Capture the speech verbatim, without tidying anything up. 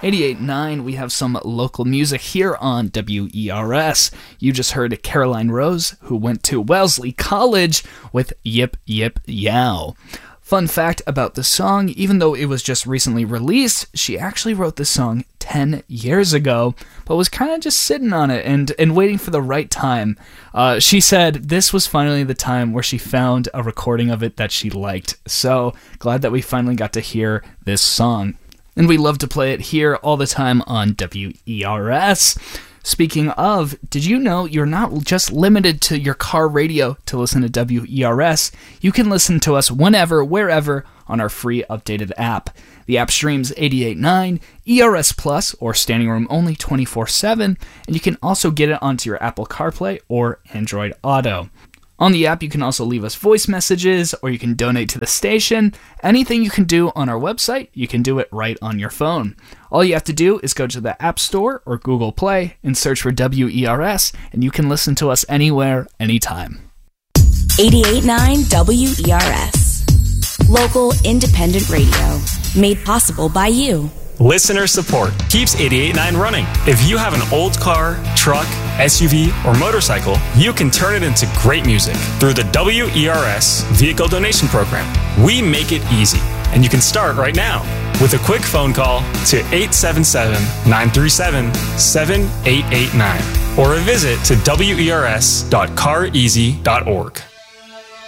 eighty-eight point nine, we have some local music here on W E R S. You just heard Caroline Rose, who went to Wellesley College, with Yip Yip Yow. Fun fact about the song, even though it was just recently released, she actually wrote the song ten years ago, but was kind of just sitting on it and, and waiting for the right time. Uh, she said this was finally the time where she found a recording of it that she liked. So glad that we finally got to hear this song. And we love to play it here all the time on W E R S. Speaking of, did you know you're not just limited to your car radio to listen to W E R S? You can listen to us whenever, wherever, on our free updated app. The app streams eighty-eight point nine, E R S Plus, or Standing Room Only twenty-four seven, and you can also get it onto your Apple CarPlay or Android Auto. On the app, you can also leave us voice messages, or you can donate to the station. Anything you can do on our website, you can do it right on your phone. All you have to do is go to the App Store or Google Play and search for W E R S, and you can listen to us anywhere, anytime. eighty-eight point nine W E R S. Local independent radio. Made possible by you. Listener support keeps eighty-eight point nine running. If you have an old car, truck, S U V, or motorcycle, you can turn it into great music through the W E R S Vehicle Donation Program. We make it easy, and you can start right now with a quick phone call to eight seven seven, nine three seven, seven eight eight nine or a visit to W E R S dot car easy dot org.